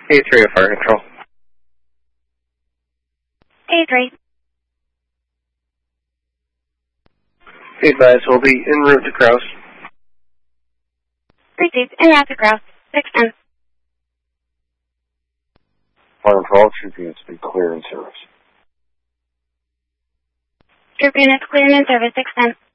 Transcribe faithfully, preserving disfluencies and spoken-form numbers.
A three, fire control. A three. Be advised, we'll be en route to Crouse. Received. En route to Crouse. six ten. Fire control, troop units be clear in service. Troop units clear and in service. six ten.